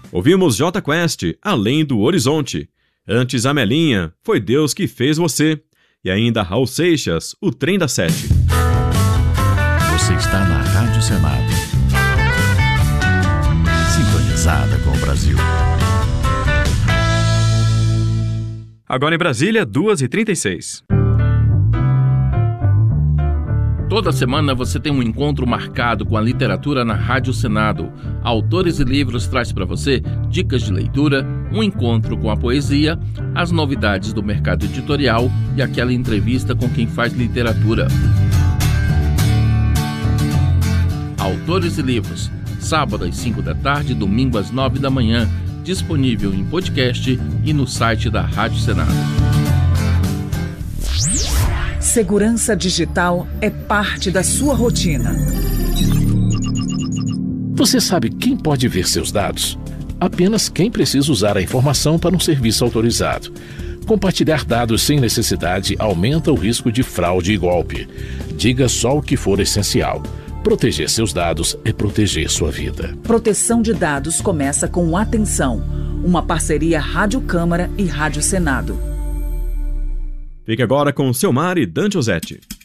Ouvimos Jota Quest, Além do Horizonte. Antes Amelinha, Foi Deus que Fez Você. E ainda Raul Seixas, O Trem das 7. Você está na Rádio Senado. Sintonizada com o Brasil. Agora em Brasília, 2h36. Toda semana você tem um encontro marcado com a literatura na Rádio Senado. Autores e Livros traz para você dicas de leitura, um encontro com a poesia, as novidades do mercado editorial e aquela entrevista com quem faz literatura. Autores e Livros, sábado às 5 da tarde, domingo às 9 da manhã, disponível em podcast e no site da Rádio Senado. Segurança digital é parte da sua rotina. Você sabe quem pode ver seus dados? Apenas quem precisa usar a informação para um serviço autorizado. Compartilhar dados sem necessidade aumenta o risco de fraude e golpe. Diga só o que for essencial. Proteger seus dados é proteger sua vida. Proteção de dados começa com Atenção, uma parceria Rádio Câmara e Rádio Senado. Fique agora com Selmar e Dante Ozzetti.